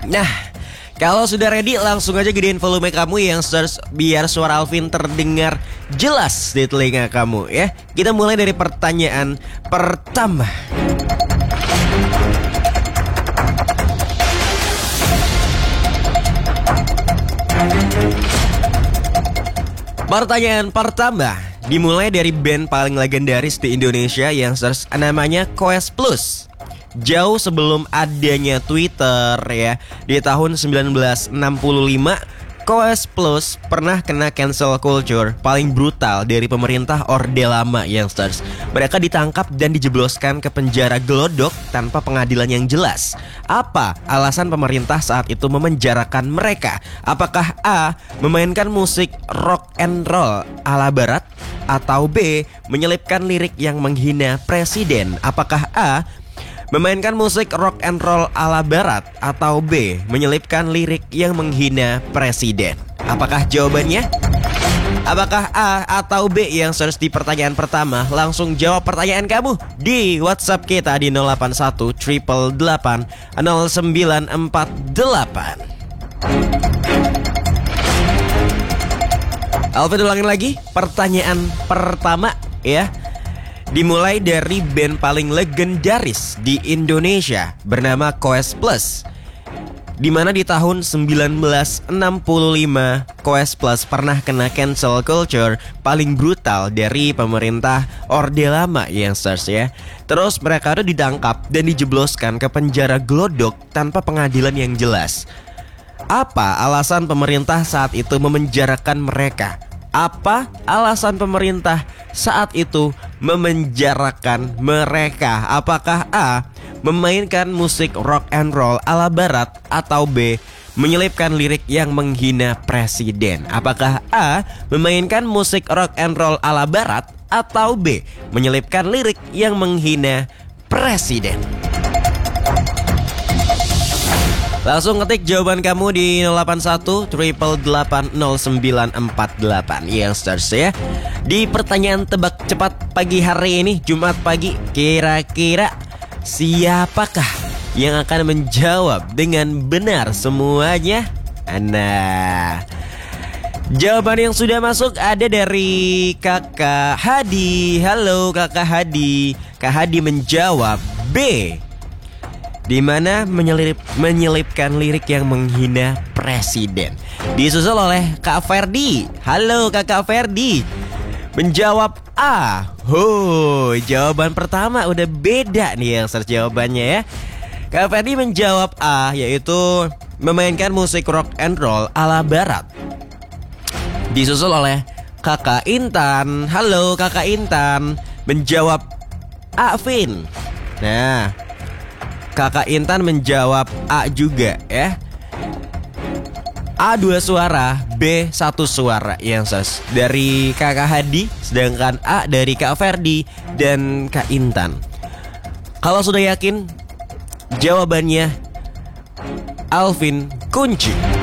Nah, kalau sudah ready langsung aja gedein volume kamu yang biar suara Alvin terdengar jelas di telinga kamu ya. Kita mulai dari pertanyaan pertama. Pertanyaan pertama dimulai dari band paling legendaris di Indonesia yang namanya Koes Plus. Jauh sebelum adanya Twitter ya, di tahun 1965 Koes Plus pernah kena cancel culture paling brutal dari pemerintah Orde Lama youngsters. Mereka ditangkap dan dijebloskan ke penjara gelodok tanpa pengadilan yang jelas. Apa alasan pemerintah saat itu memenjarakan mereka? Apakah A. memainkan musik rock and roll ala barat, atau B. menyelipkan lirik yang menghina presiden? Apakah A. memainkan musik rock and roll ala barat, atau B. menyelipkan lirik yang menghina presiden? Apakah jawabannya? Apakah A atau B yang search di pertanyaan pertama? Langsung jawab pertanyaan kamu di WhatsApp kita di 081 888 0948. Alvin ulangin lagi pertanyaan pertama ya. Dimulai dari band paling legendaris di Indonesia bernama Koes Plus, di mana di tahun 1965 Koes Plus pernah kena cancel culture paling brutal dari pemerintah Orde Lama youngsters ya. Terus mereka itu ditangkap dan dijebloskan ke penjara gelodok tanpa pengadilan yang jelas. Apa alasan pemerintah saat itu memenjarakan mereka? Apa alasan pemerintah saat itu memenjarakan mereka? Apakah A. memainkan musik rock and roll ala barat, atau B. menyelipkan lirik yang menghina presiden? Apakah A. memainkan musik rock and roll ala barat, atau B. menyelipkan lirik yang menghina presiden? Langsung ketik jawaban kamu di 081 888 0948 youngsters ya. Di pertanyaan tebak cepat pagi hari ini, Jumat pagi, kira-kira siapakah yang akan menjawab dengan benar semuanya? Nah, jawaban yang sudah masuk ada dari Kakak Hadi. Halo Kakak Hadi. Kak Hadi menjawab B, di mana menyelipkan lirik yang menghina presiden. Disusul oleh Kak Ferdi. Halo Kakak Ferdi, menjawab A. Jawaban pertama udah beda nih yang search jawabannya ya. Kak Ferdi menjawab A, yaitu memainkan musik rock and roll ala barat. Disusul oleh Kakak Intan. Halo Kakak Intan, menjawab A, Vin. Nah, Kakak Intan menjawab A juga ya. A 2 suara, B 1 suara yang ses dari Kakak Hadi, sedangkan A dari Kak Ferdi dan Kak Intan. Kalau sudah yakin jawabannya Alvin kunci.